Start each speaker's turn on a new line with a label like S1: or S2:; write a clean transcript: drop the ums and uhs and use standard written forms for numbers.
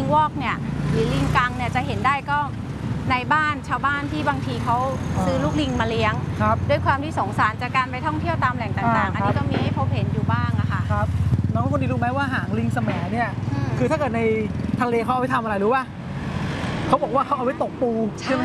S1: วอกเนี่ยหรือลิงกังเนี่ยจะเห็นได้ก็ในบ้านชาวบ้านที่บางทีเขาซื้อลูกลิงมาเลี้ยงด้วยความที่สงสารจากการไปท่องเที่ยวตามแหล่งต่างๆอันนี้ก็มีให้พบเห็นอยู่บ้างอะค่ะ
S2: ครับน้องคนนี้รู้ไหมว่าหางลิงแสมเนี่ยคือถ้าเกิดในทะเลเขาเอาไปทำอะไรรู้ป่ะเขาบอกว่าเขาเอาไว้ตกปูใช่ไหม